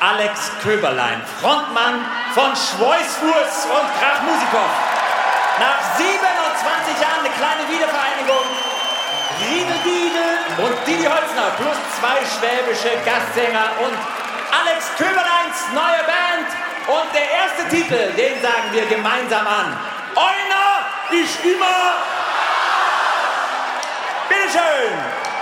Alex Köberlein, Frontmann von Schweißfuß und Krach Musikov. Nach 27 Jahren eine kleine Wiedervereinigung. Riedel Diedel und Didi Holzner plus 2 schwäbische Gastsänger und Alex Köberleins neue Band. Und der erste Titel, den sagen wir gemeinsam an. Einer ist immer... Bitteschön!